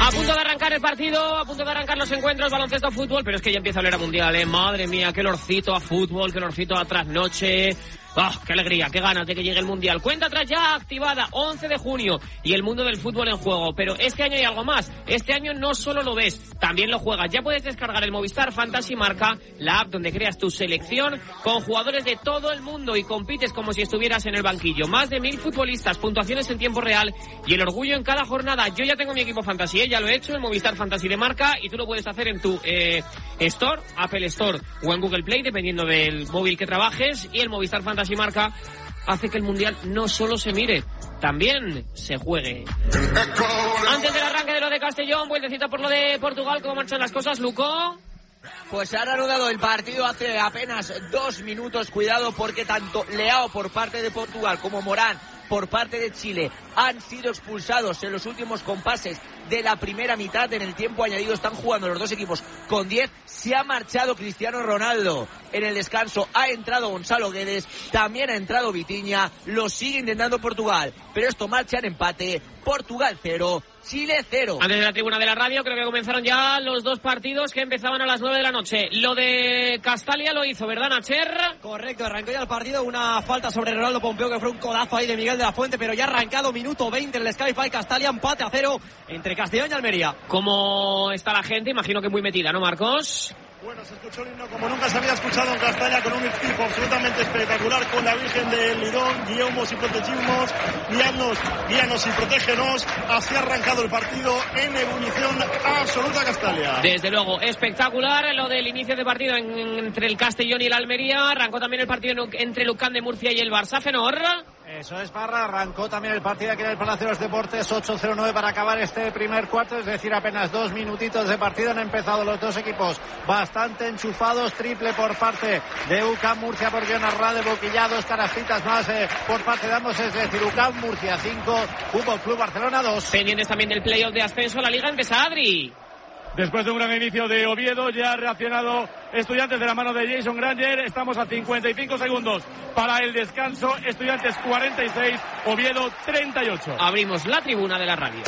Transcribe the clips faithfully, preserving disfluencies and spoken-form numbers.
A punto de arrancar el partido, a punto de arrancar los encuentros, baloncesto, fútbol, pero es que ya empieza a oler a mundial, ¿eh? Madre mía, qué olorcito a fútbol, qué olorcito a trasnoche. ¡Oh, qué alegría, qué ganas de que llegue el Mundial! Cuenta atrás ya activada, once de junio, y el mundo del fútbol en juego. Pero este año hay algo más. Este año no solo lo ves, también lo juegas. Ya puedes descargar el Movistar Fantasy Marca, la app donde creas tu selección con jugadores de todo el mundo y compites como si estuvieras en el banquillo. Más de mil futbolistas, puntuaciones en tiempo real y el orgullo en cada jornada. Yo ya tengo mi equipo Fantasy, ¿eh? Ya lo he hecho, el Movistar Fantasy de Marca, y tú lo puedes hacer en tu eh, Store, Apple Store o en Google Play, dependiendo del móvil que trabajes. Y el Movistar Fantasy Marca hace que el Mundial no solo se mire, también se juegue. Antes del arranque de lo de Castellón, vueltecita por lo de Portugal. ¿Cómo marchan las cosas, Luco? Pues se ha reanudado el partido hace apenas dos minutos. Cuidado, porque tanto Leao por parte de Portugal como Morán por parte de Chile han sido expulsados en los últimos compases de la primera mitad. En el tiempo añadido están jugando los dos equipos con diez. Se ha marchado Cristiano Ronaldo en el descanso, ha entrado Gonzalo Guedes, también ha entrado Vitinha. Lo sigue intentando Portugal, pero esto marcha en empate. Portugal cero, Chile cero. Antes de la tribuna de la radio, creo que comenzaron ya los dos partidos que empezaban a las nueve de la noche. Lo de Castalia lo hizo, ¿verdad, Nacher? Correcto, arrancó ya el partido. Una falta sobre Ronaldo Pompeu, que fue un codazo ahí de Miguel de la Fuente, pero ya ha arrancado minuto veinte en el Skyfy. Castalia, empate a cero entre Castellón y Almería. ¿Cómo está la gente? Imagino que muy metida, ¿no, Marcos? Bueno, se escuchó el himno como nunca se había escuchado en Castalia, con un equipo absolutamente espectacular, con la Virgen del Lidón. Guiamos y protegimos, guíanos, guíanos y protégenos. Así ha arrancado el partido en ebullición absoluta Castalia. Desde luego, espectacular lo del inicio de partido en, entre el Castellón y el Almería. Arrancó también el partido entre Lucán de Murcia y el Barça. Fenor. Eso es, Parra, arrancó también el partido aquí en el Palacio de los Deportes, ocho cero nueve para acabar este primer cuarto, es decir, apenas dos minutitos de partido. Han empezado los dos equipos bastante enchufados, triple por parte de U C A M Murcia por Jonas Rade, Boquilla, dos canastitas más eh, por parte de ambos, es decir, U C A M Murcia cinco, Fútbol Club Barcelona dos. Pendientes también del playoff de ascenso, la Liga empieza, Adri. Después de un gran inicio de Oviedo, ya ha reaccionado Estudiantes de la mano de Jason Granger. Estamos a cincuenta y cinco segundos para el descanso. Estudiantes cuarenta y seis, Oviedo treinta y ocho. Abrimos la tribuna de la radio.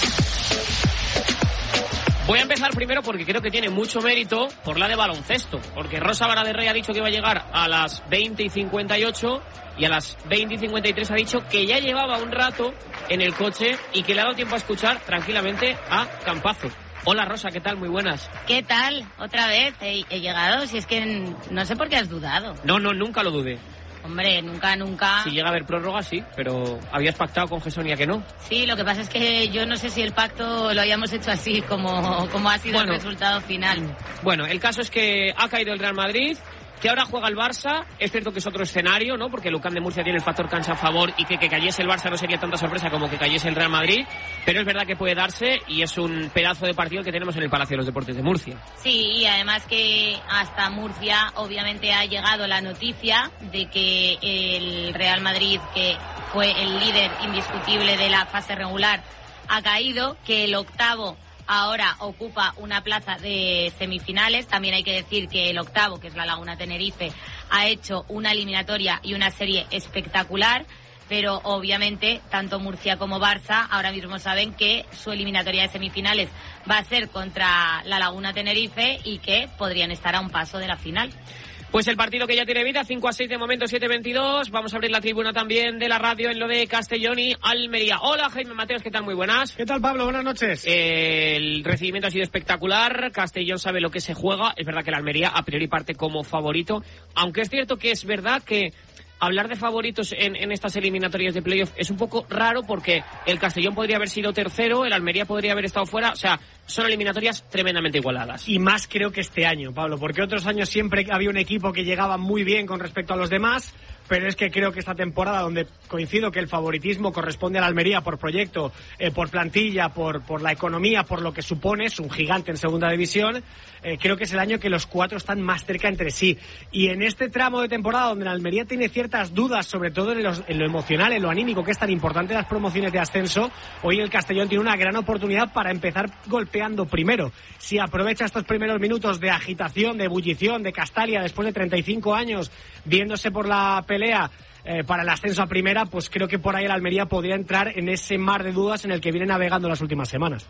Voy a empezar primero porque creo que tiene mucho mérito por la de baloncesto, porque Rosa Vara de Rey ha dicho que iba a llegar a las veinte y cincuenta y ocho y a las veinte y cincuenta y tres ha dicho que ya llevaba un rato en el coche y que le ha dado tiempo a escuchar tranquilamente a Campazo. Hola Rosa, ¿qué tal? Muy buenas. ¿Qué tal? Otra vez he, he llegado, si es que no sé por qué has dudado. No, no, nunca lo dudé. Hombre, nunca, nunca. Si llega a haber prórroga, sí, pero habías pactado con Gesonia que no. Sí, lo que pasa es que yo no sé si el pacto lo hayamos hecho así como, como ha sido bueno, el resultado final. Bueno, el caso es que ha caído el Real Madrid, que ahora juega el Barça. Es cierto que es otro escenario, ¿no? Porque Lucán de Murcia tiene el factor cancha a favor y que que cayese el Barça no sería tanta sorpresa como que cayese el Real Madrid, pero es verdad que puede darse y es un pedazo de partido que tenemos en el Palacio de los Deportes de Murcia. Sí, y además que hasta Murcia obviamente ha llegado la noticia de que el Real Madrid, que fue el líder indiscutible de la fase regular, ha caído, que el octavo ahora ocupa una plaza de semifinales. También hay que decir que el octavo, que es la Laguna Tenerife, ha hecho una eliminatoria y una serie espectacular, pero obviamente tanto Murcia como Barça ahora mismo saben que su eliminatoria de semifinales va a ser contra la Laguna Tenerife y que podrían estar a un paso de la final. Pues el partido que ya tiene vida, cinco a seis de momento, siete veintidós. Vamos a abrir la tribuna también de la radio en lo de Castellón y Almería. Hola, Jaime Mateos, ¿qué tal? Muy buenas. ¿Qué tal, Pablo? Buenas noches. Eh, el recibimiento ha sido espectacular. Castellón sabe lo que se juega. Es verdad que la Almería a priori parte como favorito, aunque es cierto que es verdad que hablar de favoritos en, en estas eliminatorias de playoff es un poco raro porque el Castellón podría haber sido tercero, el Almería podría haber estado fuera, o sea, son eliminatorias tremendamente igualadas. Y más creo que este año, Pablo, porque otros años siempre había un equipo que llegaba muy bien con respecto a los demás, pero es que creo que esta temporada, donde coincido que el favoritismo corresponde a la Almería por proyecto, eh, por plantilla, por, por la economía, por lo que supone, es un gigante en segunda división, eh, creo que es el año que los cuatro están más cerca entre sí. Y en este tramo de temporada donde la Almería tiene ciertas dudas, sobre todo en, los, en lo emocional, en lo anímico, que es tan importante las promociones de ascenso, hoy el Castellón tiene una gran oportunidad para empezar golpeando primero. Si aprovecha estos primeros minutos de agitación, de ebullición, de Castalia, después de treinta y cinco años, viéndose por la pelea eh, para el ascenso a primera, pues creo que por ahí el Almería podría entrar en ese mar de dudas en el que viene navegando las últimas semanas.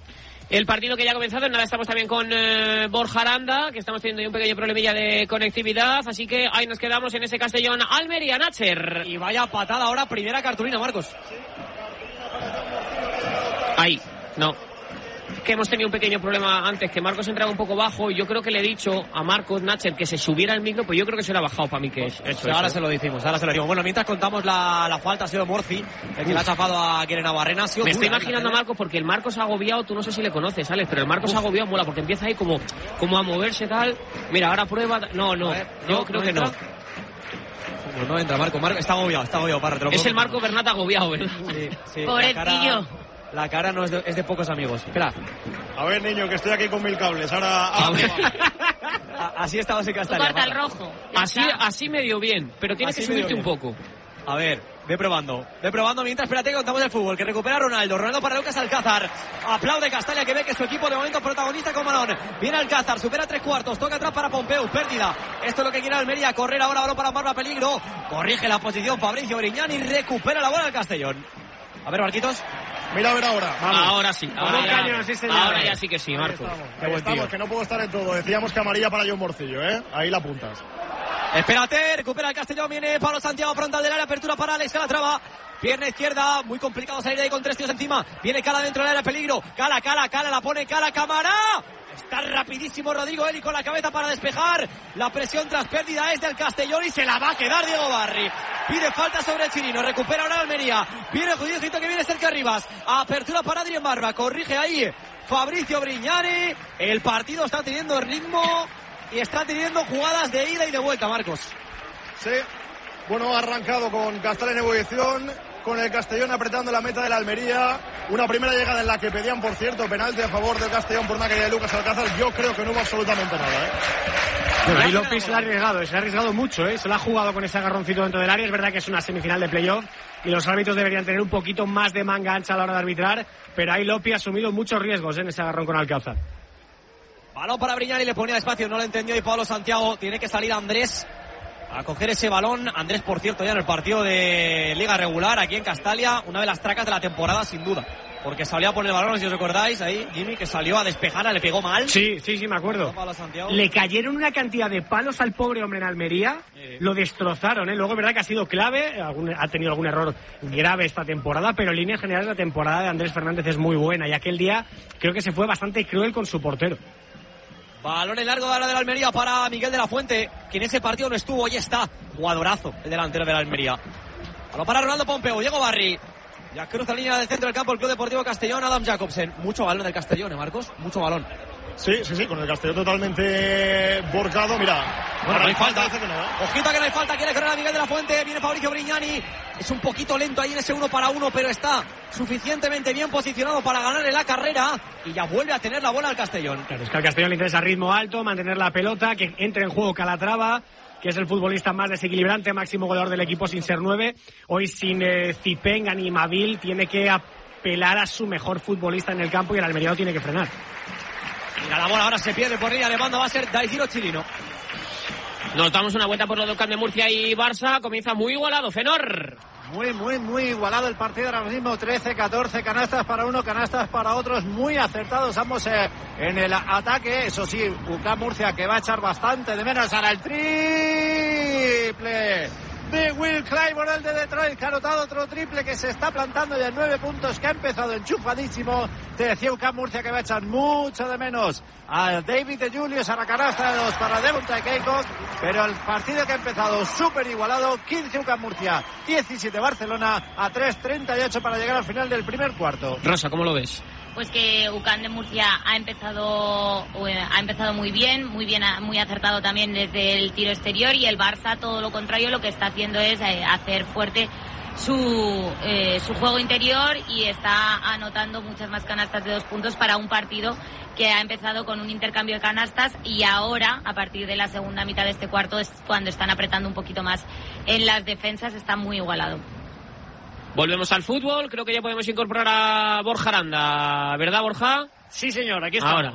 el partido que ya ha comenzado. En nada estamos también con eh, Borja Aranda, que estamos teniendo un pequeño problemilla de conectividad, así que ahí nos quedamos en ese Castellón Almería, Nacher. Y vaya patada ahora, primera cartulina, Marcos. Ahí, no. Que hemos tenido un pequeño problema antes, que Marcos entraba un poco bajo y yo creo que le he dicho a Marcos Nacher que se subiera el micro, pues yo creo que se lo ha bajado para mí que es eso. Ahora eso. se lo decimos, ahora se lo decimos. Bueno, mientras contamos la, la falta ha sido Morci, el que le ha chapado a Keren Navarrena. Me dura, estoy imaginando a Marcos porque el Marcos agobiado, tú no sé si le conoces, Alex, pero el Marcos agobiado mola porque empieza ahí como, como a moverse tal. Mira, ahora prueba. No, no, ver, yo no, creo no que entra. no. Pues no entra Marco, Marco está agobiado, está agobiado, para Es el Marco Bernat agobiado, ¿verdad? Sí, sí. Pobrecillo. La cara no es de, es de pocos amigos. Espera. A ver, niño, que estoy aquí con mil cables. Ahora. ahora así estabas en Castalia. Corta el rojo. Así, así medio bien, pero tienes así que subirte un poco. A ver, ve probando. Ve probando mientras, espérate, contamos el fútbol. Que recupera Ronaldo. Ronaldo para Lucas Alcázar. Aplaude Castalia, que ve que su equipo de momento protagonista con balón. Viene Alcázar, supera tres cuartos. Toca atrás para Pompeu. Pérdida. Esto es lo que quiere Almería. Correr ahora, balón para Barba, peligro. Corrige la posición Fabricio Brignani y recupera la bola del Castellón. A ver, Marquitos. Mira a ver ahora. Vamos. Ahora sí. Ahora, ya, cañón, sí ahora ya sí que sí, Marco. Ahí estamos, Ahí estamos que no puedo estar en todo. Decíamos que amarilla para John Morcillo, ¿eh? Ahí la apuntas. Espérate, recupera el Castellón, viene Pablo Santiago, frontal del área, apertura para Alex Calatrava. Pierna izquierda, muy complicado salir de ahí con tres tíos encima. Viene Cala dentro del área, peligro. Cala, Cala, Cala, la pone Cala, Cámara. Está rapidísimo Rodrigo Eli con la cabeza para despejar. La presión tras pérdida es del Castellón y se la va a quedar Diego Barri. Pide falta sobre el chileno, recupera ahora Almería. Viene Judicito que viene cerca Rivas. Apertura para Adrián Barba, corrige ahí Fabricio Brignani. El partido está teniendo ritmo y está teniendo jugadas de ida y de vuelta, Marcos. Sí, bueno, ha arrancado con Castalia en ebullición, con el Castellón apretando la meta de la Almería. Una primera llegada en la que pedían, por cierto, penalti a favor del Castellón por una caída de Lucas Alcázar. Yo creo que no hubo absolutamente nada, ¿eh? Bueno, ahí López se la ha arriesgado, se ha arriesgado mucho, ¿eh? Se lo ha jugado con ese agarroncito dentro del área. Es verdad que es una semifinal de playoff y los árbitros deberían tener un poquito más de manga ancha a la hora de arbitrar, pero ahí López ha asumido muchos riesgos, ¿eh? En ese agarrón con Alcázar. Balón para Brignani, le ponía espacio, no lo entendió y Pablo Santiago. Tiene que salir Andrés a coger ese balón. Andrés, por cierto, ya en el partido de Liga Regular aquí en Castalia, una de las tracas de la temporada sin duda, porque salió a poner el balón, si os recordáis, ahí Jimmy, que salió a despejar, le pegó mal. Sí, sí, sí, me acuerdo. Le cayeron una cantidad de palos al pobre hombre en Almería, sí. Lo destrozaron, ¿eh? Luego es verdad que ha sido clave, algún, ha tenido algún error grave esta temporada, pero en líneas generales la temporada de Andrés Fernández es muy buena y aquel día creo que se fue bastante cruel con su portero. Balón en largo de la de la Almería para Miguel de la Fuente, que en ese partido no estuvo, y está. Jugadorazo el delantero de la Almería. Balón para Ronaldo Pompeu, Diego Barri. Ya cruza la línea del centro del campo el Club Deportivo Castellón, Adam Jacobsen. Mucho balón del Castellón, ¿eh, Marcos? Mucho balón. Sí, sí, sí, con el Castellón totalmente borcado, mira. Bueno, no hay falta. Que no, ¿eh? Ojito que no hay falta, quiere correr a Miguel de la Fuente, viene Fabricio Brignani. Es un poquito lento ahí en ese uno para uno, pero está suficientemente bien posicionado para ganarle la carrera y ya vuelve a tener la bola al Castellón. Claro, es que al Castellón le interesa ritmo alto, mantener la pelota, que entre en juego Calatrava, que es el futbolista más desequilibrante, máximo goleador del equipo sin ser nueve. Hoy sin eh, Zipenga ni Mabil, tiene que apelar a su mejor futbolista en el campo y el Almería lo tiene que frenar. Mira la bola, ahora se pierde por línea de banda, va a ser Daigiro Chilino. Nos damos una vuelta por los dos de Murcia y Barça, comienza muy igualado, Fenor. Muy, muy, muy igualado el partido ahora mismo, trece catorce, canastas para uno, canastas para otros, muy acertados ambos eh, en el ataque. Eso sí, U C A M Murcia que va a echar bastante de menos. Ahora el triple de Will Clyburn, el de Detroit, que ha anotado otro triple, que se está plantando ya en nueve puntos, que ha empezado enchufadísimo. Te decía U C A M Murcia que va a echar mucho de menos a David de Julius, a la canasta de dos para Devontae Keikok, pero el partido que ha empezado súper igualado, quince U C A M Murcia, diecisiete Barcelona, a tres treinta y ocho para llegar al final del primer cuarto. Rosa, ¿cómo lo ves? Pues que U C A M de Murcia ha empezado ha empezado muy bien, muy bien, muy acertado también desde el tiro exterior, y el Barça todo lo contrario, lo que está haciendo es hacer fuerte su eh, su juego interior y está anotando muchas más canastas de dos puntos para un partido que ha empezado con un intercambio de canastas, y ahora a partir de la segunda mitad de este cuarto es cuando están apretando un poquito más en las defensas, está muy igualado. Volvemos al fútbol, creo que ya podemos incorporar a Borja Aranda, ¿verdad, Borja? Sí, señor, aquí estamos. Ahora.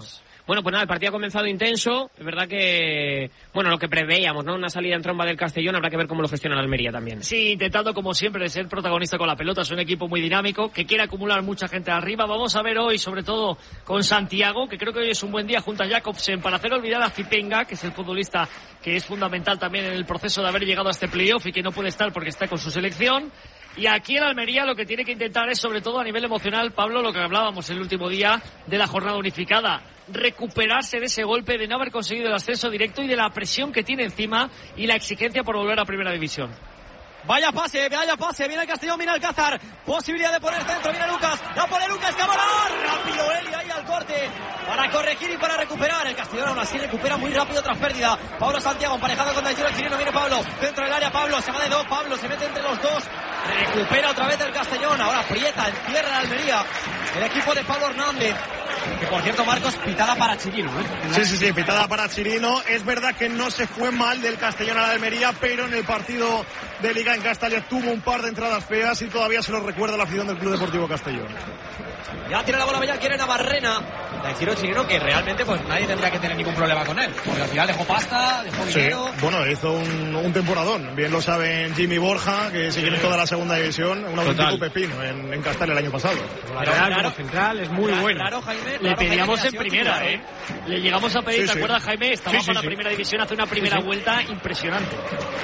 Bueno, pues nada, el partido ha comenzado intenso. Es verdad que, bueno, lo que preveíamos, ¿no? Una salida en tromba del Castellón, habrá que ver cómo lo gestiona la Almería también. Sí, intentando como siempre ser protagonista con la pelota. Es un equipo muy dinámico, que quiere acumular mucha gente arriba. Vamos a ver hoy, sobre todo con Santiago, que creo que hoy es un buen día junto a Jakobsen para hacer olvidar a Zipenga, que es el futbolista que es fundamental también en el proceso de haber llegado a este playoff y que no puede estar porque está con su selección. Y aquí en Almería lo que tiene que intentar es, sobre todo a nivel emocional, Pablo, lo que hablábamos el último día de la jornada unificada, recuperarse de ese golpe de no haber conseguido el ascenso directo y de la presión que tiene encima y la exigencia por volver a Primera División. Vaya pase, vaya pase, viene el Castellón, viene Alcázar, posibilidad de poner centro, viene Lucas, la pone Lucas, Cámara, rápido Eli ahí al corte, para corregir y para recuperar, el Castellón aún así recupera muy rápido tras pérdida, Pablo Santiago emparejado con Daisiro, el chileno, viene Pablo, dentro del área, Pablo, se va de dos, Pablo se mete entre los dos, recupera otra vez el Castellón, ahora aprieta, encierra la Almería, el equipo de Pablo Hernández. Que por cierto, Marcos, pitada para Chirino, ¿eh? Sí, sí, sí, pitada para Chirino. Es verdad que no se fue mal del Castellón a la Almería, pero en el partido de Liga en Castalia tuvo un par de entradas feas y todavía se lo recuerda la afición del Club Deportivo Castellón. Ya tiene la bola Bella, quiere Navarrena. Daisiro Chirino, que realmente pues nadie tendría que tener ningún problema con él, porque al final dejó pasta, dejó dinero. Sí, bueno, hizo un, un temporadón. Bien lo saben Jimmy Borja, que sigue en toda la segunda división, un auténtico pepino en, en Castalia el año pasado. La Real como central es muy bueno. Claro, Jaime, Le pedíamos en primera, ¿eh? Le llegamos a pedir, sí, ¿te sí. acuerdas, Jaime? Estaba Sí, sí, para sí. Primera División, hace una primera Sí, sí. vuelta impresionante.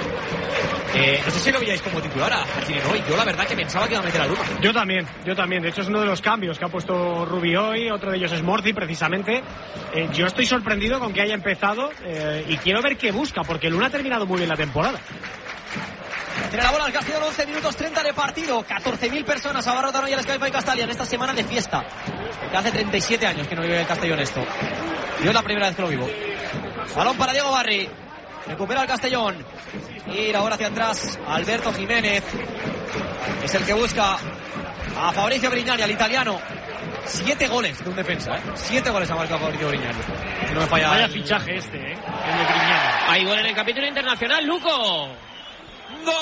Eh, no sé si lo veíais como titular a Chirino hoy. Yo la verdad que pensaba que iba a meter a Luma. Yo también, yo también. De hecho es uno de los cambios que ha puesto Rubí hoy, otro de ellos es Morci precisamente. Eh, yo estoy sorprendido con que haya empezado eh, y quiero ver qué busca, porque Luna ha terminado muy bien la temporada. Tiene la bola al Castellón, once minutos treinta de partido. catorce mil personas abarrotan hoy el Skype Castalia en esta semana de fiesta. Que hace treinta y siete años que no vive el Castellón esto. Yo es la primera vez que lo vivo. Balón para Diego Barri. Recupera el Castellón. Ir ahora hacia atrás Alberto Jiménez. Es el que busca a Fabrizio Brignani, al italiano. Siete goles de un defensa, ¿eh? Siete goles ha marcado Fabrizio Brignani. Si no me falla. Vaya el... fichaje este, ¿eh? El de Grignani. Hay gol en el capítulo internacional, Luco. ¡Gol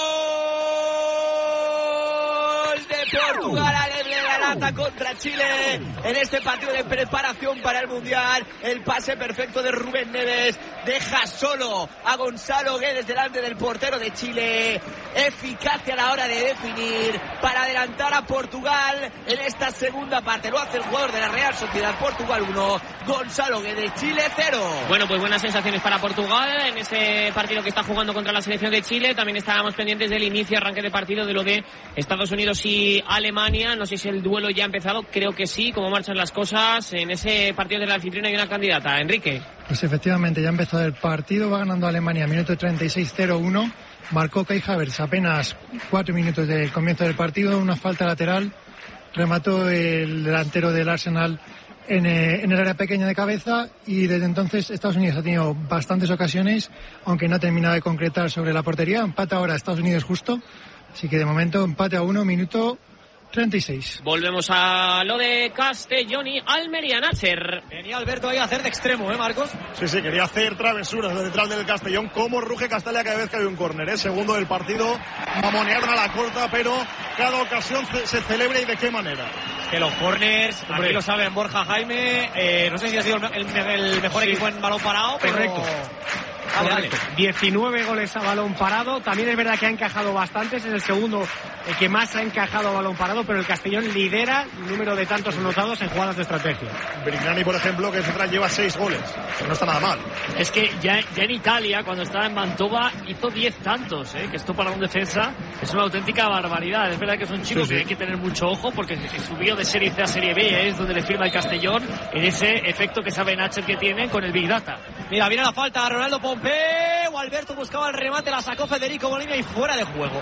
de Portugal! Alebre la lata contra Chile en este partido de preparación para el Mundial. El pase perfecto de Rubén Neves deja solo a Gonzalo Guedes delante del portero de Chile. Eficacia a la hora de definir para adelantar a Portugal en esta segunda parte. Lo hace el jugador de la Real Sociedad. Portugal uno, Gonzalo Guedes, Chile cero. Bueno, pues buenas sensaciones para Portugal en ese partido que está jugando contra la selección de Chile. También estábamos pendientes del inicio, arranque de partido de lo de Estados Unidos y Alemania. No sé si el duelo ya ha empezado, creo que sí. ¿Cómo marchan las cosas? En ese partido de la anfitriona hay una candidata, Enrique. Pues efectivamente, ya ha empezado el partido, va ganando Alemania, minuto treinta y seis cero uno. Marcó Kai Havertz apenas cuatro minutos del comienzo del partido, una falta lateral. Remató el delantero del Arsenal en, eh, en el área pequeña de cabeza y desde entonces Estados Unidos ha tenido bastantes ocasiones, aunque no ha terminado de concretar sobre la portería. Empata ahora Estados Unidos justo, así que de momento empate a uno, minuto treinta y seis. Volvemos a lo de Castellón y Almería, Nacher. Venía Alberto ahí a hacer de extremo, ¿eh, Marcos? Sí, sí, quería hacer travesuras de detrás del Castellón. Como ruge Castalia cada vez que hay un córner, ¿eh? Segundo del partido, mamonearon a la corta, pero cada ocasión ce- se celebra y de qué manera. Que los corners, aquí lo saben Borja, Jaime, eh, no sé si ha sido el, el- el mejor Sí. equipo en balón parado, pero... Correcto. Dale, dale. diecinueve goles a balón parado. También es verdad que ha encajado bastantes. Es el segundo el que más ha encajado a balón parado, pero el Castellón lidera el número de tantos anotados en jugadas de estrategia. Brignani, por ejemplo, que central lleva seis goles. No está nada mal. Es que ya, ya en Italia, cuando estaba en Mantova, hizo diez tantos, ¿eh? Que esto para un defensa es una auténtica barbaridad. Es verdad que es un chico Sí, sí. que hay que tener mucho ojo porque subió de Serie C a Serie B, ¿eh? Es donde le firma el Castellón en ese efecto que sabe Nacher que tiene con el Big Data. Mira, viene la falta, Ronaldo Pompeu, Alberto buscaba el remate, la sacó Federico Molina y fuera de juego.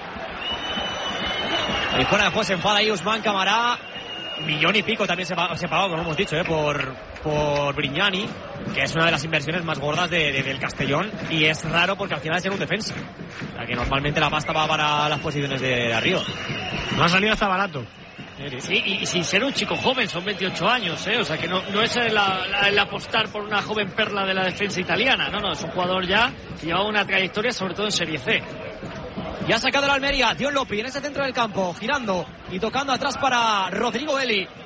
Y fuera de juego se enfada ahí Usman Camará. Millón y pico también se, pa- se pagó, como hemos dicho, ¿eh? por, por Brignani, que es una de las inversiones más gordas de, de- del Castellón, y es raro porque al final es en un defensa. O sea que normalmente la pasta va para las posiciones de, de arriba. No ha salido hasta barato. Sí, y, y sin ser un chico joven, son veintiocho años, ¿eh? O sea que no, no es el, la- el apostar por una joven perla de la defensa italiana, no, no, es un jugador ya que lleva una trayectoria sobre todo en Serie C. Ya ha sacado la Almería, Dion Lopi en ese centro del campo, girando y tocando atrás para Rodrigo Eli.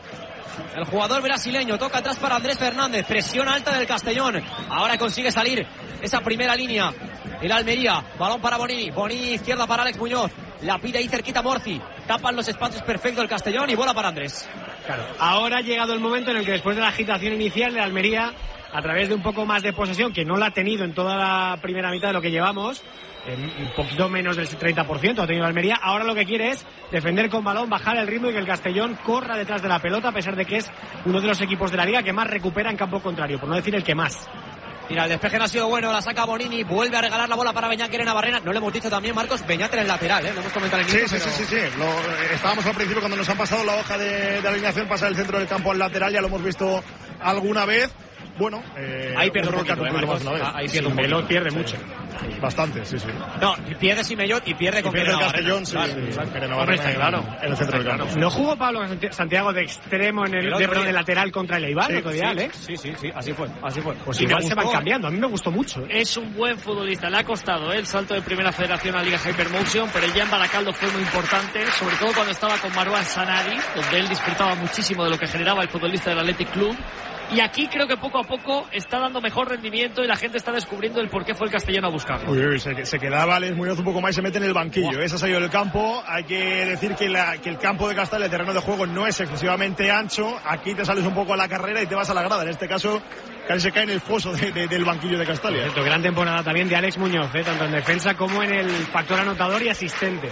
El jugador brasileño toca atrás para Andrés Fernández. Presión alta del Castellón. Ahora consigue salir esa primera línea. El Almería. Balón para Bonini. Bonini izquierda para Alex Muñoz. La pide ahí cerquita Morci. Tapan los espacios perfectos el Castellón y bola para Andrés. Claro. Ahora ha llegado el momento en el que después de la agitación inicial de Almería, a través de un poco más de posesión, que no la ha tenido en toda la primera mitad de lo que llevamos, un poquito menos del treinta por ciento ha tenido Almería, ahora lo que quiere es defender con balón, bajar el ritmo y que el Castellón corra detrás de la pelota, a pesar de que es uno de los equipos de la liga que más recupera en campo contrario, por no decir el que más. Mira, el despeje no ha sido bueno, la saca Bonini, vuelve a regalar la bola para Beñáquer en Barrena. No le hemos dicho también, Marcos, Beñáquer en el lateral, ¿eh? Lo hemos comentado en el inicio. Sí, pero... sí, sí, sí, sí. Lo, eh, estábamos al principio cuando nos han pasado la hoja de, de alineación, pasar el centro del campo al lateral, ya lo hemos visto alguna vez. Bueno, eh, ahí pierde un poquito, eh, Marcos, más ahí pierde un poquito. pierde mucho. Bastante, sí, sí. No, pierde Simellot y pierde con pierde el Castellón, sí, claro, sí, sí, sí. Hombre, está claro. En el centro del campo. ¿No jugó Pablo Santiago de extremo en el, el de, perdón, de lateral contra el Eibar? Sí, el otro día, sí, Alex? Sí, sí, sí, así fue, así fue. Pues igual se van cambiando, a mí me gustó mucho. Es un buen futbolista, le ha costado ¿eh? el salto de primera federación a Liga Hypermotion, pero ya en Baracaldo fue muy importante, sobre todo cuando estaba con Marwan Sanadi, donde él disfrutaba muchísimo de lo que generaba el futbolista del Athletic Club. Y aquí creo que poco a poco está dando mejor rendimiento y la gente está descubriendo el por qué fue el Castellón a buscarlo. Uy, uy, se, se quedaba Alex Muñoz un poco más y se mete en el banquillo. Wow. Ese ha salido del campo. Hay que decir que, la, que el campo de Castalia, el terreno de juego, no es excesivamente ancho. Aquí te sales un poco a la carrera y te vas a la grada. En este caso, casi se cae en el foso de, de, del banquillo de Castalia. Cierto, gran temporada también de Alex Muñoz, ¿eh? Tanto en defensa como en el factor anotador y asistente.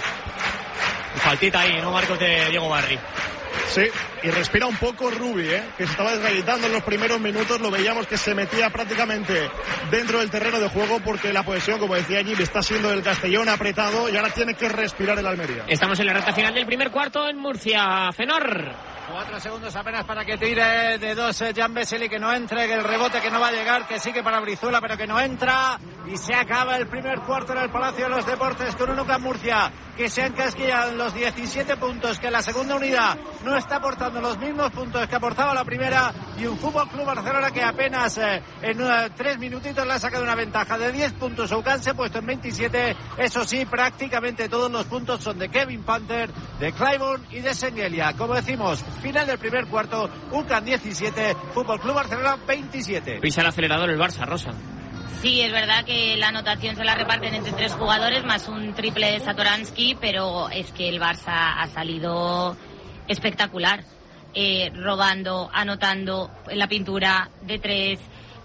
Faltita ahí, ¿no, Marcos, de Diego Barri? Sí, y respira un poco Rubi, ¿eh? Que se estaba desgallitando en los primeros minutos, lo veíamos que se metía prácticamente dentro del terreno de juego porque la posesión, como decía allí, le está siendo el Castellón apretado y ahora tiene que respirar el Almería. Estamos en la recta final del primer cuarto en Murcia. Fenor. Cuatro segundos apenas para que tire de dos eh, Jan Vesely, que no entre, que el rebote que no va a llegar, que sigue para Brizuela, pero que no entra. Y se acaba el primer cuarto en el Palacio de los Deportes con un U C A M Murcia que se han casquillado en los diecisiete puntos, que la segunda unidad no está aportando los mismos puntos que aportaba la primera, y un Fútbol Club Barcelona que apenas eh, en uh, tres minutitos le ha sacado una ventaja de diez puntos. U C A M se ha puesto en veintisiete. Eso sí, prácticamente todos los puntos son de Kevin Panther, de Clyburn y de Sengelia. Como decimos, final del primer cuarto, U C A M diecisiete, Fútbol Club Barcelona veintisiete. Pisa el acelerador el Barça, Rosa. Sí, es verdad que la anotación se la reparten entre tres jugadores, más un triple de Satoransky, pero es que el Barça ha salido espectacular, eh, robando, anotando en la pintura de tres.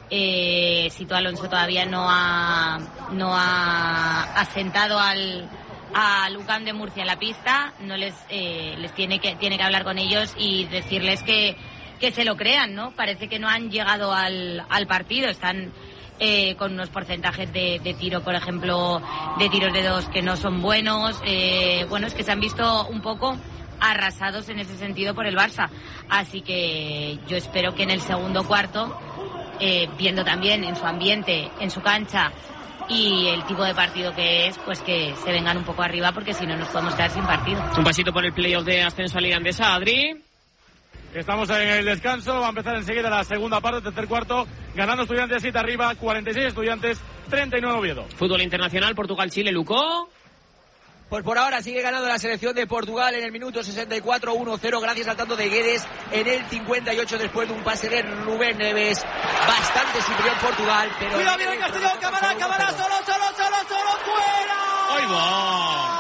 Eh, Sito Alonso todavía no ha no ha asentado al al U C A M de Murcia en la pista, no les eh, les tiene que tiene que hablar con ellos y decirles que que se lo crean, ¿no? Parece que no han llegado al al partido, están Eh, con unos porcentajes de, de tiro, por ejemplo, de tiros de dos que no son buenos. Eh, bueno, es que se han visto un poco arrasados en ese sentido por el Barça. Así que yo espero que en el segundo cuarto, eh, viendo también en su ambiente, en su cancha y el tipo de partido que es, pues que se vengan un poco arriba, porque si no nos podemos quedar sin partido. Un pasito por el playoff de ascenso a Liga Andesa, Adri. Estamos en el descanso, va a empezar enseguida la segunda parte, tercer cuarto, ganando Estudiantes siete arriba, cuarenta y seis Estudiantes, treinta y nueve Oviedo. Fútbol internacional, Portugal-Chile, Lucó. Pues por ahora sigue ganando la selección de Portugal en el minuto sesenta y cuatro, uno cero, gracias al tanto de Guedes en el cincuenta y ocho después de un pase de Rubén Neves. Bastante superior Portugal, pero... ¡Cuidado, viene el Castellón! ¡Cámara, cámara! ¡Solo, solo, solo, solo! ¡Fuera! ¡Ahí va!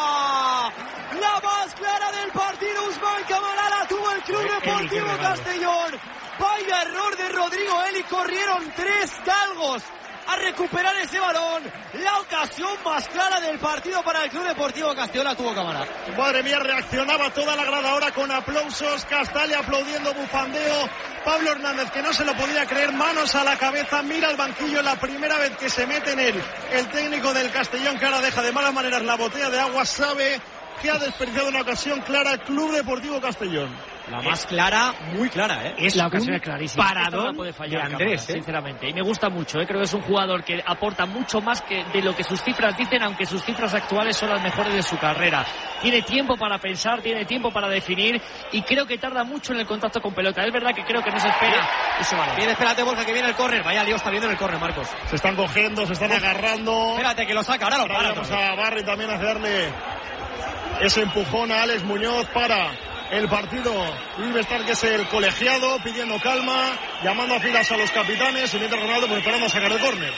La más clara del partido, Usman Cámara la tuvo el Club Deportivo Castellón. Vaya error de Rodrigo Eli, corrieron tres galgos a recuperar ese balón. La ocasión más clara del partido para el Club Deportivo Castellón la tuvo Cámara. Madre mía, reaccionaba toda la grada ahora con aplausos. Castalia aplaudiendo, bufandeo. Pablo Hernández, que no se lo podía creer, manos a la cabeza, mira al banquillo, la primera vez que se mete en él el técnico del Castellón, que ahora deja de malas maneras la botella de agua, sabe que ha desperdiciado una ocasión clara el Club Deportivo Castellón. La más clara, muy clara, ¿eh? Es la ocasión es clarísima. Paradón no puede fallar, de Andrés, Cámara, ¿eh? sinceramente. Y me gusta mucho, ¿eh? Creo que es un jugador que aporta mucho más que de lo que sus cifras dicen, aunque sus cifras actuales son las mejores de su carrera. Tiene tiempo para pensar, tiene tiempo para definir y creo que tarda mucho en el contacto con pelota. Es verdad que creo que no se espera ese balón. Bien, espérate, Borja, que viene el córner. Vaya lío está viendo en el córner, Marcos. Se están cogiendo, se están agarrando. Espérate, que lo saca, ahora lo para. Vamos a Barry también a darle ese empujón a Alex Muñoz para el partido. Luis Bestar, que es el colegiado, pidiendo calma, llamando a filas a los capitanes, y mientras Ronaldo pues esperando a sacar el córner.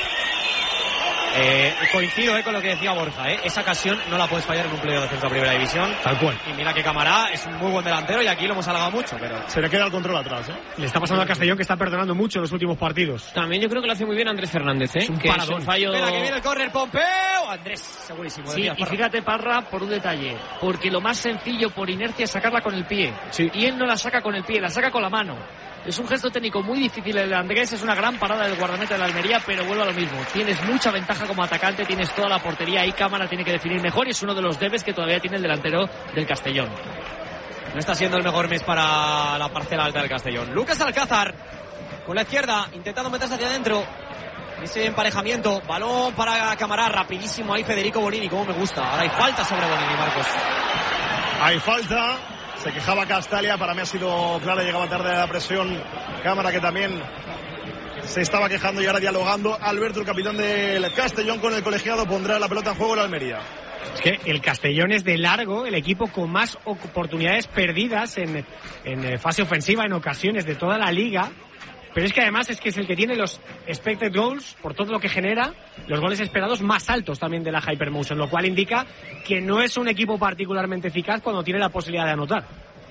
Eh, coincido eh, con lo que decía Borja, eh. Esa ocasión no la puedes fallar en un playoff de descenso a primera división. Tal cual. Y mira que Camará es un muy buen delantero y aquí lo hemos halagado mucho, pero se le queda el control atrás, ¿eh? Le está pasando al Castellón, que está perdonando mucho en los últimos partidos. También yo creo que lo hace muy bien Andrés Fernández, ¿eh? Es un que paradón. es un fallo... Espera, que viene el córner, Pompeu. Andrés, segurísimo. Sí, y fíjate, Parra, por un detalle, porque lo más sencillo por inercia es sacarla con el pie. Sí. Y él no la saca con el pie, la saca con la mano. Es un gesto técnico muy difícil el de Andrés, es una gran parada del guardameta de la Almería, pero vuelve a lo mismo. Tienes mucha ventaja como atacante, tienes toda la portería ahí, Cámara tiene que definir mejor y es uno de los debes que todavía tiene el delantero del Castellón. No está siendo el mejor mes para la parcela alta del Castellón. Lucas Alcázar, con la izquierda, intentando meterse hacia adentro. Ese emparejamiento, balón para Camará, rapidísimo ahí Federico Bonini, como me gusta. Ahora hay falta sobre Bonini, Marcos. Hay falta. Se quejaba Castalia, para mí ha sido clara, llegaba tarde a la presión. Cámara, que también se estaba quejando y ahora dialogando. Alberto, el capitán del Castellón, con el colegiado, pondrá la pelota en juego en la Almería. Es que el Castellón es de largo el equipo con más oportunidades perdidas en, en fase ofensiva en ocasiones de toda la liga. Pero es que además es que es el que tiene los expected goals, por todo lo que genera, los goles esperados más altos también de la Hypermotion, lo cual indica que no es un equipo particularmente eficaz cuando tiene la posibilidad de anotar.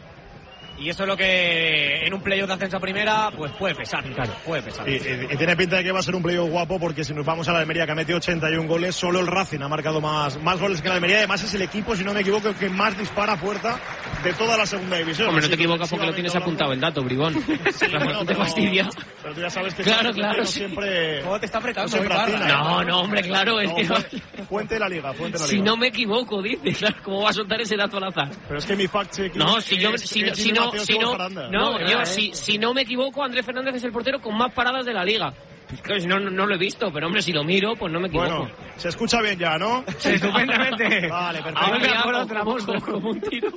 Y eso es lo que en un playoff de ascenso a primera, pues puede pesar, claro, puede pesar. Y, y, y tiene pinta de que va a ser un playoff guapo, porque si nos vamos a la Almería, que ha metido ochenta y un goles, solo el Racing ha marcado más, más goles que la Almería. Además es el equipo, si no me equivoco, que más dispara a puerta de toda la segunda división. Hombre, no Así te equivocas porque lo tienes apuntado el dato, bribón. Sí, bueno, no te pero, fastidia. Pero tú ya sabes que claro, claro, sí. siempre... ¿Cómo te está apretando? siempre atina, no, no, hombre, claro. Es no, que... Fuente de la Liga, fuente de la Si Liga. no me equivoco, dice. Claro, ¿cómo va a soltar ese dato al azar? Pero es que mi fact-check... No, si yo, es, si, es si, no, si no, Faranda. no, No, yo, eh. si, si no me equivoco, Andrés Fernández es el portero con más paradas de la liga. Pues claro, si no, no, no lo he visto, pero hombre, si lo miro, pues no me equivoco. Bueno, se escucha bien ya, ¿no? Sí, estupendamente. Vale, perfecto. Ahora Venga, ya, por como, otra, como, monstruo. como un tiro.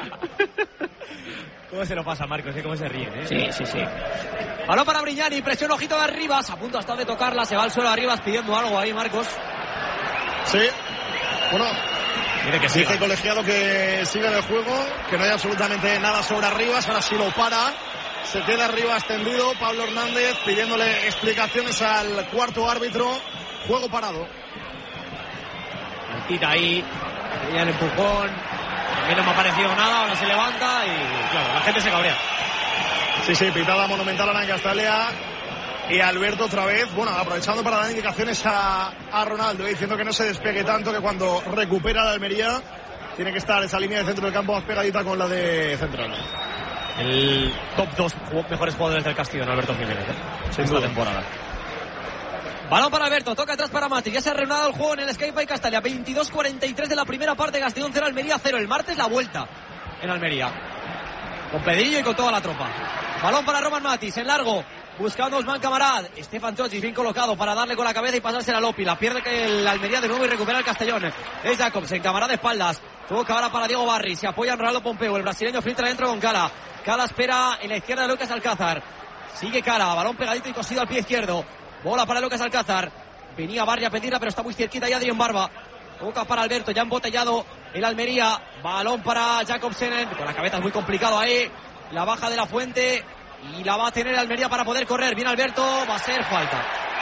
¿Cómo se lo pasa, Marcos? ¿Eh? ¿Cómo se ríen? ¿Eh? Sí, sí, sí. Balón para Brignani, presión, ojito de Arribas, a punto hasta de tocarla, se va al suelo Arribas pidiendo algo ahí, Marcos. Sí. Bueno, Tiene que dice siga. colegiado que siga en el juego, que no hay absolutamente nada sobre Arribas, ahora sí lo para. Se queda arriba extendido Pablo Hernández pidiéndole explicaciones al cuarto árbitro. Juego parado. Tita ahí, ya el empujón. A mí no me ha parecido nada, ahora se levanta y claro, la gente se cabrea. Sí, sí, pitada monumental ahora en Castalia. Y Alberto otra vez, bueno, aprovechando para dar indicaciones a, a Ronaldo, diciendo que no se despegue tanto, que cuando recupera la Almería tiene que estar esa línea de centro del campo más pegadita con la de central. El top dos mejores jugadores del Castellón, Alberto Jiménez, ¿eh? Sin esta duda. temporada. Balón para Alberto, toca atrás para Mati. Ya se ha reanudado el juego en el Skype y Castalia. veintidós cuarenta y tres de la primera parte, Castellón cero, Almería cero. El martes la vuelta en Almería. Con Pedrillo y con toda la tropa. Balón para Roman Matis, en largo. Buscando a Osman Camarad. Estefan Chochis bien colocado para darle con la cabeza y pasársela a Lopi. La pierde que el Almería de nuevo y recupera el Castellón. Es Jacobsen, Camarad de espaldas. Toca ahora para Diego Barri. Se apoya en Ronaldo Pompeu. El brasileño filtra dentro con Cala. Cala espera en la izquierda de Lucas Alcázar. Sigue Cala. Balón pegadito y cosido al pie izquierdo. Bola para Lucas Alcázar. Venía Barri a pedirla, pero está muy cerquita ya Adrián Barba. Toca para Alberto, ya embotellado el Almería. Balón para Jacobsen. Con la cabeza es muy complicado ahí. La baja de la Fuente. Y la va a tener Almería para poder correr. Bien Alberto, va a ser falta.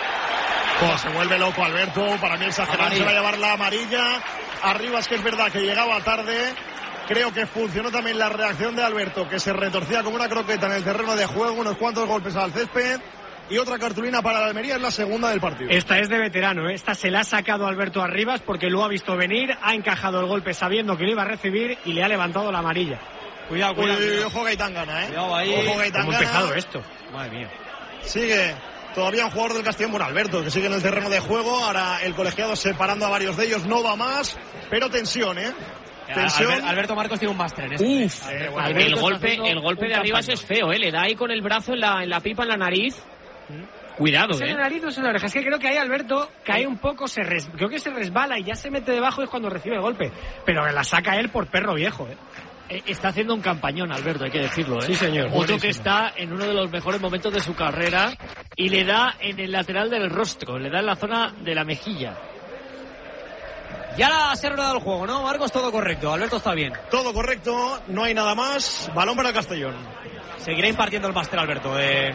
Oh, se vuelve loco Alberto. Para mí exagerado, se va a llevar la amarilla. Arriba es que es verdad que llegaba tarde. Creo que funcionó también la reacción de Alberto, que se retorcía como una croqueta en el terreno de juego. Unos cuantos golpes al césped. Y otra cartulina para la Almería, es la segunda del partido. Esta es de veterano, ¿eh? Esta se la ha sacado Alberto Arribas porque lo ha visto venir, ha encajado el golpe sabiendo que lo iba a recibir y le ha levantado la amarilla. Cuidado, cuidado. Uy, cuidado. ojo Gaitán gana, ¿eh? Cuidado ahí. Ojo Gaitán ¿Cómo ha gana. empezado esto? Madre mía. Sigue todavía un jugador del Castellón, bueno, Alberto, que sigue en el terreno de juego. Ahora el colegiado separando a varios de ellos, no va más, pero tensión, ¿eh? Tensión. Albert, Alberto Marcos tiene un máster en esto. Uf, Eh, el, Alberto el está golpe, haciendo el golpe un de Arribas campañón. es feo, ¿eh? Le da ahí con el brazo en la, en la pipa, en la nariz. Cuidado, ¿Es en ¿eh? la nariz o es en la oreja? Es que creo que ahí Alberto cae un poco, se res... creo que se resbala y ya se mete debajo y es cuando recibe el golpe. Pero la saca él por perro viejo, ¿eh? Eh, Está haciendo un campañón, Alberto, hay que decirlo, ¿eh? Sí, señor. Otro Buenísimo. que está en uno de los mejores momentos de su carrera y le da en el lateral del rostro, le da en la zona de la mejilla. Ya ahora se ha reanudado el juego, ¿no, Marcos? Todo correcto. Alberto está bien. Todo correcto, no hay nada más. Balón para el Castellón. Seguirá impartiendo el máster, Alberto, de,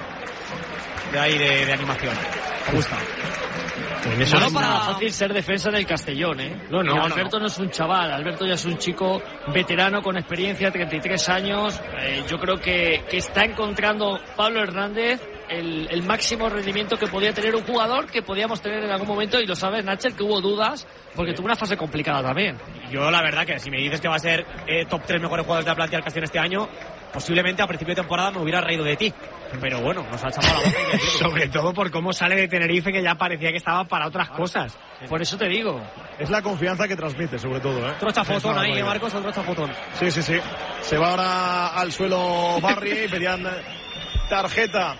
de ahí, de, de animación. Me gusta. Eso no es para fácil ser defensa del Castellón, ¿eh? No, no, y no, Alberto no. no es un chaval, Alberto ya es un chico veterano con experiencia, treinta y tres años. Eh, yo creo que, que está encontrando Pablo Hernández el, el máximo rendimiento que podía tener un jugador que podíamos tener en algún momento, y lo sabes, Nachel, que hubo dudas porque tuvo una fase complicada también. Yo la verdad que si me dices que va a ser eh, top tres mejores jugadores de la plantilla del Castellón este año, posiblemente a principio de temporada me hubiera reído de ti. Pero bueno, nos ha chapado la boca. Sobre todo por cómo sale de Tenerife, que ya parecía que estaba para otras cosas. Por eso te digo. Es la confianza que transmite, sobre todo, ¿eh? Otro chafotón ahí, ¿eh, Marcos? Otro chafotón. Sí, sí, sí. Se va ahora al suelo Barry y pedían tarjeta.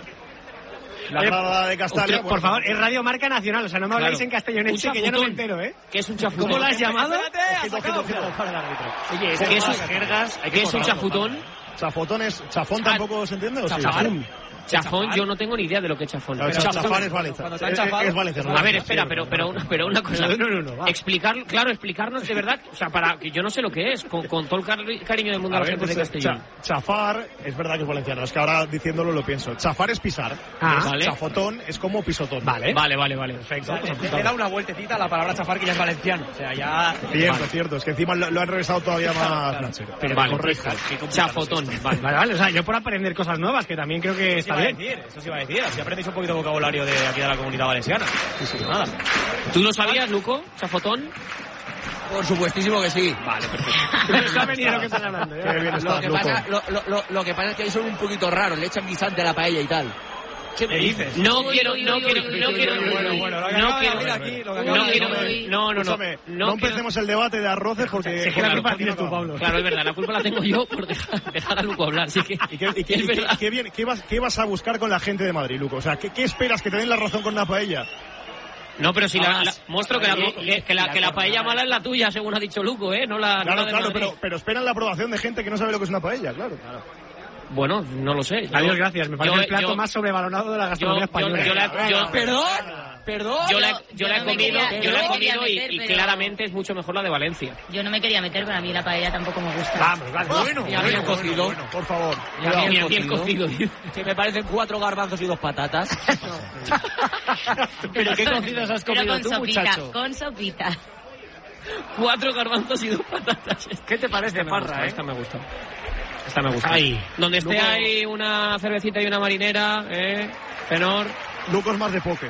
La grada de Castalia. Usted, por favor, es Radio Marca Nacional, o sea, no me habláis Claro. en castellonense, que ya no me entero, ¿eh? ¿Qué es un chafutón? ¿Cómo lo has llamado? Ojito, ojito, ojito. Oye, es que es un, jergas, ¿qué es un chafutón? Chafotón es... ¿Chafón tampoco se entiende o sí? Chafón. Chafón, yo no tengo ni idea de lo que es chafón. Claro, Pero- chafán es Valencia. Cuando te han Es, chafado- es valenciano. A ver, espera, pero, pero, una, pero una cosa. No, no, no, va. Explicar, claro, explicarnos de verdad, o sea, para que yo no sé lo que es, con, con todo el cari- cariño del mundo a A la ver, gente de pues, Castellón. cha- chafar, es verdad que es valenciano, es que ahora diciéndolo lo pienso. Chafar es pisar. Ah, Es- vale. Chafotón es como pisotón. Vale. Vale, vale, vale. Perfecto. Le, le da una vueltecita a la palabra chafar, que ya es valenciano. O sea, ya... Cierto, cierto. Es que encima lo, lo han regresado todavía más. Nacho. Pero vale, correcto. chafotón. Vale. Vale, vale, o sea, yo por aprender cosas nuevas, que también creo que Eso está iba a bien. decir, eso sí iba a decir. Así aprendéis un poquito de vocabulario de aquí de la comunidad valenciana. Sí, sí, nada. ¿Tú lo sabías, Luco? ¿Chafotón? Por supuestísimo que sí. Vale, perfecto. No ha venido lo que están hablando. Qué ¿eh? bien Lo estás, que, Luco. pasa, lo, lo, lo, lo que pasa es que ahí son un poquito raros, le echan guisante a la paella y tal. ¿Qué me dices? No quiero, no quiero, no quiero, Bueno, bueno, lo que no acaba de quiero, decir aquí, lo que no acaba de quiero, decir. no, no, no, Escúchame, no no quiero. empecemos el debate de arroces porque... Es que la porque culpa la no tienes tú, acaba. Pablo. Claro, es verdad, la culpa la tengo yo por dejar, dejar a Luco hablar, así que, ¿Y qué, y qué- es y qué- verdad. qué bien- qué vas, qué vas a buscar con la gente de Madrid, Luco? O sea, ¿qué, qué esperas? ¿Que te den la razón con una paella? No, pero si la, Más. la- muestro que la, que, que la, que la paella mala es la tuya, según ha dicho Luco, ¿eh? No la, no Claro, la de claro, Madrid. pero, pero esperan la aprobación de gente que no sabe lo que es una paella, claro. Bueno, no lo sé. Yo- Adiós, gracias. Me parece yo- el plato yo- más sobrevalorado de la yo, gastronomía yo, española. yo la, yo- ¿Perdón? ¿Perdón? yo la, Yo- yo yo la he no me comido, quería- yo la he yo no me quería comido y, meter, y pero- claramente es mucho mejor la de Valencia. Yo no me quería meter, pero a mí la paella tampoco me gusta. Vamos, vale. Bueno, Ya bien cocido. por favor. Y a mí bien cocido. Que me parecen cuatro garbanzos y dos patatas. ¿Pero qué cocidas has Pero comido con tú, sopita, muchacho? con sopita. Cuatro garbanzos y dos patatas. ¿Qué te parece, Esta me gusta, Parra, eh? esta me gusta. Esta me gusta. Ay. Donde esté Luego- ahí una cervecita y una marinera, ¿eh? Fenor. Luco es más de poke.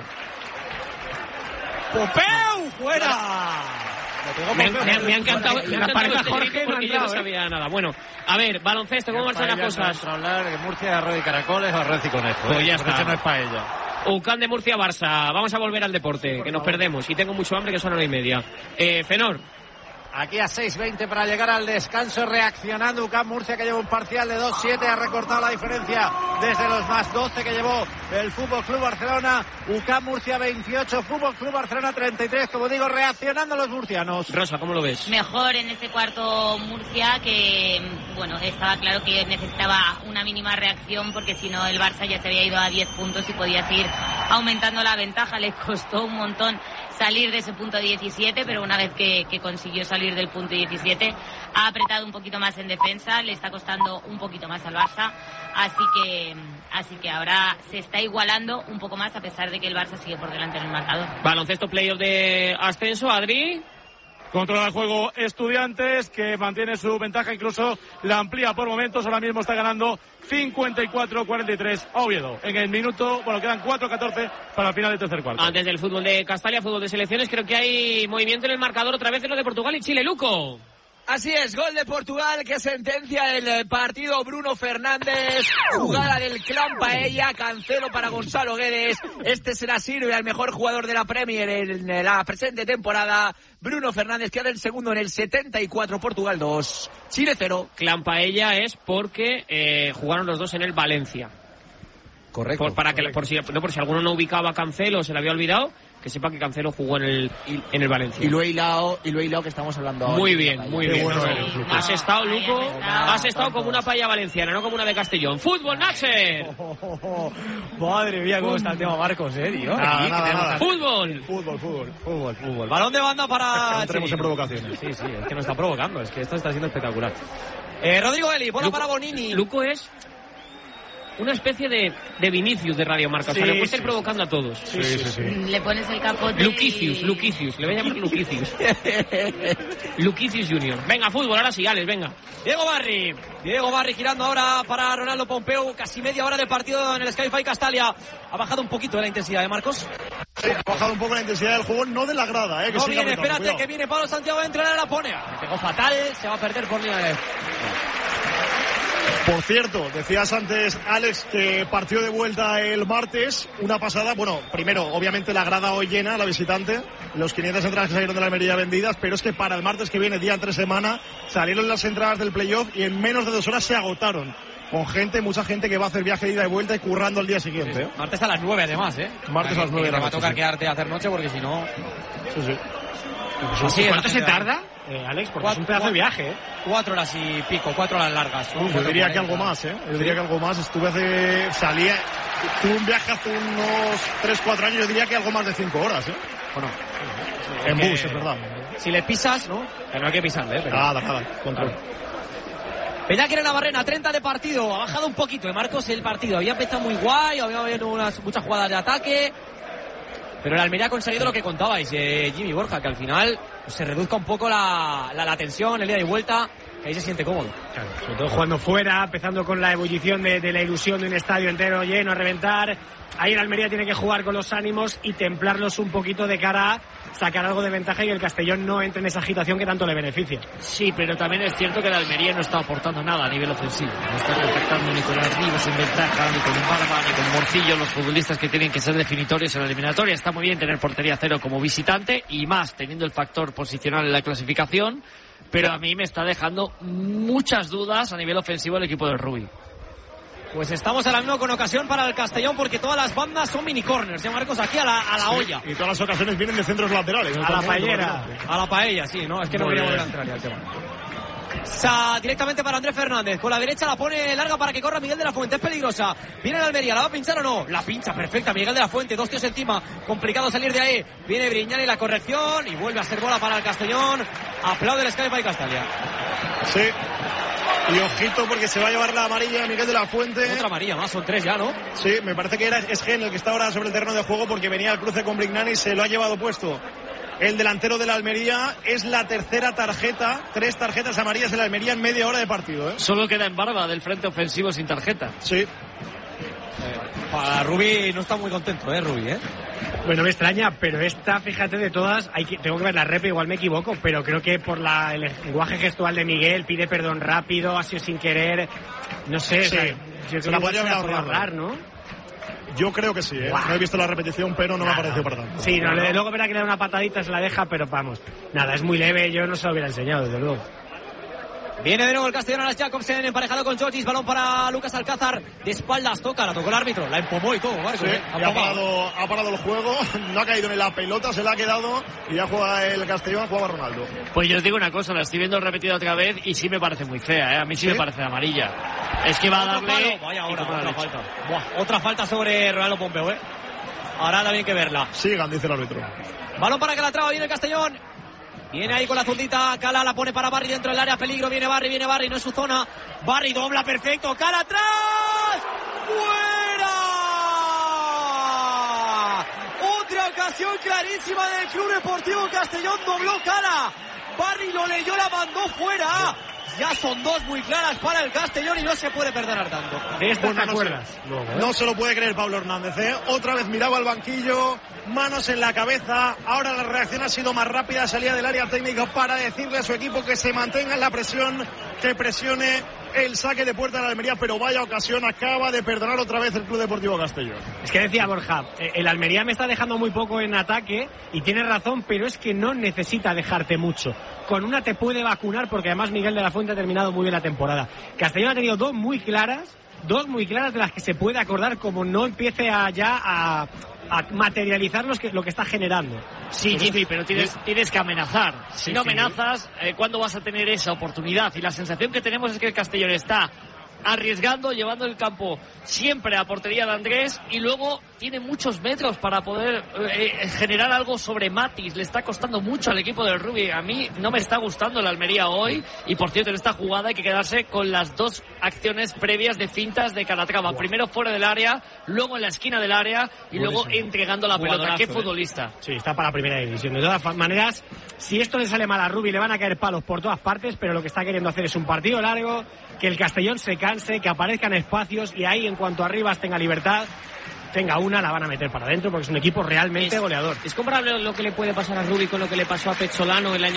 ¡Popeu! ¡Fuera! Me, me- me ha encantado, me ha La encantado pareja este Jorge grito no ha porque yo no entrado, ¿eh? sabía nada. Bueno, a ver, baloncesto, ¿cómo marchan las cosas? hablar de Murcia, arroz y caracoles o arroz y conejo. Pues ¿eh? ya Porque está. eso no es paella. Ucán de Murcia, Barça. Vamos a volver al deporte, que nos perdemos. Y tengo mucho hambre, que son hora y media. Eh, Fenor. Aquí a seis veinte para llegar al descanso, reaccionando U C A M Murcia, que lleva un parcial de dos siete, ha recortado la diferencia desde los más doce que llevó el Fútbol Club Barcelona. U C A M Murcia veintiocho, Fútbol Club Barcelona treinta y tres, como digo, reaccionando los murcianos. Rosa, ¿cómo lo ves? Mejor en ese cuarto Murcia, que bueno, estaba claro que necesitaba una mínima reacción, porque si no el Barça ya se había ido a diez puntos y podías ir aumentando la ventaja. Le costó un montón salir de ese punto diecisiete, pero una vez que, que consiguió salir del punto diecisiete, ha apretado un poquito más en defensa, le está costando un poquito más al Barça, así que así que ahora se está igualando un poco más, a pesar de que el Barça sigue por delante en el marcador. Baloncesto playoff de ascenso, Adri. Controla el juego Estudiantes, que mantiene su ventaja, incluso la amplía por momentos. Ahora mismo está ganando cincuenta y cuatro a cuarenta y tres a Oviedo. En el minuto, bueno, quedan cuatro catorce para el final del tercer cuarto. Antes del fútbol de Castalia, fútbol de selecciones, creo que hay movimiento en el marcador otra vez en lo de Portugal y Chile. Luco. Así es, gol de Portugal que sentencia el partido. Bruno Fernández, jugada del clan Paella, Cancelo para Gonzalo Guedes. Este será sirve al mejor jugador de la Premier en la presente temporada. Bruno Fernández queda el segundo en el setenta y cuatro, Portugal dos, Chile cero. Clan Paella es porque eh, jugaron los dos en el Valencia. Correcto. Por, para correcto. que por si, no, por si alguno no ubicaba a Cancelo, se le había olvidado, que sepa que Cancelo jugó en el en el Valencia. Y lo he hilado, y lo he hilado que estamos hablando ahora. Muy bien, muy bien. Bueno, Sí. Has estado, Luco, has estado como una palla valenciana, no como una de Castellón. ¡Fútbol, Nasser! Oh, oh, oh. Madre mía, cómo está el tema Marcos, eh, tío. Nada, Aquí, nada, que nada. ¡Fútbol! Fútbol, fútbol. Fútbol, fútbol. Balón de banda para... No entremos en provocaciones. Sí, sí, es que nos está provocando, es que esto está siendo espectacular. Eh, Rodrigo Eli, bola Luco, para Bonini. Luco es una especie de, de Vinicius de Radio Marca. Sí, o sea, le puede sí, ir provocando a todos. Sí, sí, sí. Le pones el capote. Luquicius, y- Luquicius. Le voy a llamar Luquicius. Luquicius Junior. Venga, fútbol, ahora sí, Alex, venga. Diego Barri. Diego Barri girando ahora para Ronaldo Pompeu. Casi media hora de partido en el Sky Fi Castalia. Ha bajado un poquito la intensidad de Marcos. Sí, ha bajado un poco la intensidad del juego, no de la grada, eh. Que No siga viene, apretando, espérate, cuidado. que viene Pablo Santiago a entrenar, la pone. Pegó fatal, se va a perder por línea de... Por cierto, decías antes, Alex, que partió de vuelta el martes, una pasada. Bueno, primero, obviamente la grada hoy llena, la visitante, los quinientas entradas que salieron de la Almería vendidas, pero es que para el martes que viene, día entre semana, salieron las entradas del playoff y en menos de dos horas se agotaron. Con gente, mucha gente que va a hacer viaje de ida y vuelta y currando el día siguiente. ¿eh? Martes a las nueve además, ¿eh? Martes a las nueve de Te la va a noche, tocar sí. quedarte a hacer noche porque si no... Sí, sí. Así es, ¿Cuánto la se gente tarda, eh, Alex? Porque es un Cuatro- pedazo de viaje, ¿eh? Cuatro horas y pico, cuatro horas largas. Yo diría que algo más, ¿eh? Yo diría que algo más. Estuve hace... Salía... Tuve un viaje hace unos tres, cuatro años, yo diría que algo más de cinco horas, ¿eh? Bueno, En que- bus, es verdad. si le pisas, ¿no? Que no hay que pisarle, ¿eh? Pero... Nada, nada. Control. Peña Navarrena, treinta de partido, ha bajado un poquito de Marcos el partido. Había empezado muy guay, había habido unas, muchas jugadas de ataque, pero el Almería ha conseguido lo que contabais, eh, Jimmy Borja, que al final pues, se reduzca un poco la, la, la tensión, el ida y vuelta, que ahí se siente cómodo. Claro, sobre todo jugando fuera, empezando con la ebullición de, de la ilusión de un estadio entero lleno a reventar. Ahí el Almería tiene que jugar con los ánimos y templarlos un poquito de cara a sacar algo de ventaja y el Castellón no entre en esa agitación que tanto le beneficia. Sí, pero también es cierto que el Almería no está aportando nada a nivel ofensivo. No está contactando ni con Arribas en ventaja, ni con Barba, ni con Morcillo, los futbolistas que tienen que ser definitorios en la eliminatoria. Está muy bien tener portería cero como visitante y más teniendo el factor posicional en la clasificación, pero a mí me está dejando muchas dudas a nivel ofensivo el equipo del Rubí. Pues estamos ahora mismo con ocasión para el Castellón porque todas las bandas son mini corners, ¿eh, Marcos? Aquí a la, a la olla. Y todas las ocasiones vienen de centros laterales. A la paellera. A la paella, sí, ¿no? Es que no Muy quería volver a bien. entrar ya al tema. Sa, directamente para Andrés Fernández. Con la derecha la pone larga para que corra Miguel de la Fuente. Es peligrosa. Viene la Almería. ¿La va a pinchar o no? La pincha, perfecta. Miguel de la Fuente. Dos tíos encima. Complicado salir de ahí. Viene Briñani la corrección. Y vuelve a ser bola para el Castellón. Aplaude el Sky by Castalia. Sí. Y ojito porque se va a llevar la amarilla de Miguel de la Fuente. Otra amarilla más. Son tres ya, ¿no? Sí, me parece que era es Gen el que está ahora sobre el terreno de juego porque venía al cruce con Brignani y se lo ha llevado puesto. El delantero de la Almería es la tercera tarjeta, tres tarjetas amarillas en la Almería en media hora de partido, ¿eh? Solo queda en Barba del frente ofensivo sin tarjeta. Sí. Para Rubí no está muy contento, ¿eh, Rubí, eh? Bueno, me extraña, pero esta, fíjate, de todas, hay que, tengo que ver la rep, igual me equivoco, pero creo que por la, el lenguaje gestual de Miguel, pide perdón rápido, ha sido sin querer, no sé, Sí, o sea, yo se creo la que podría igual haber se la ahorrado. puede ahorrar, ¿no? Yo creo que sí, ¿eh? Buah. No he visto la repetición, pero no me ha parecido para tanto. Sí, no, le- luego verá que le da una patadita, se la deja, pero vamos, nada, es muy leve, yo no se lo hubiera enseñado, desde luego. Viene de nuevo el Castellón a las Jacobsen, emparejado con Georgis, balón para Lucas Alcázar, de espaldas toca, la tocó el árbitro, la empomó y todo, Marcos, Sí, ¿eh? y ha parado, ha parado el juego, no ha caído ni la pelota, se la ha quedado y ya juega el Castellón, juega Ronaldo. Pues yo os digo una cosa, la estoy viendo repetida otra vez y sí me parece muy fea, ¿eh? A mí sí, ¿Sí? me parece amarilla. Es que va a Otro darle... palo. Vaya y ahora, como la otra leche. falta. Buah, otra falta sobre Ronaldo Pompeu, ¿eh? Ahora también hay que verla. Sigan, dice el árbitro. Balón para Calatrava, viene el Castellón. Viene ahí con la zurdita, Cala la pone para Barry dentro del área, peligro, viene Barry, viene Barry, no es su zona. Barry dobla perfecto, Cala atrás. ¡Fuera! Otra ocasión clarísima del Club Deportivo Castellón, dobló Cala. Barry lo leyó, la mandó fuera. Ya son dos muy claras para el Castellón y no se puede perdonar tanto. De esta Bueno, te no acuerdas. sé. Luego, ¿eh? No se lo puede creer Pablo Hernández, ¿eh? Otra vez miraba al banquillo, manos en la cabeza. Ahora la reacción ha sido más rápida, salía del área técnica para decirle a su equipo que se mantenga en la presión, que presione el saque de puerta de la Almería, pero vaya ocasión, acaba de perdonar otra vez el Club Deportivo Castellón. Es que decía Borja, eh, el Almería me está dejando muy poco en ataque y tiene razón, pero es que no necesita dejarte mucho. Con una te puede vacunar porque además Miguel de la Fuente ha terminado muy bien la temporada. Castellón ha tenido dos muy claras dos muy claras de las que se puede acordar, como no empiece a ya a, a materializar los que, lo que está generando. Sí, Jimmy, pero tienes, tienes que amenazar. Si Sí, no sí. amenazas, eh, ¿cuándo vas a tener esa oportunidad? Y la sensación que tenemos es que el Castellón está arriesgando, llevando el campo siempre a portería de Andrés, y luego tiene muchos metros para poder eh, generar algo sobre Matis. Le está costando mucho al equipo del Rubí. A mí no me está gustando la Almería hoy, y por cierto, en esta jugada hay que quedarse con las dos acciones previas de fintas de Calatrava. Wow. Primero fuera del área, luego en la esquina del área y Buenísimo. Luego entregando la pelota. Qué ¿eh? futbolista. Sí, está para la primera división. De todas maneras, si esto le sale mal a Rubí, le van a caer palos por todas partes, pero lo que está queriendo hacer es un partido largo, que el Castellón se canse, que aparezcan espacios, y ahí, en cuanto Arribas tenga libertad, tenga una, la van a meter para adentro, porque es un equipo realmente es, goleador. Es comparable lo que le puede pasar a Rubí con lo que le pasó a Pezzolano el año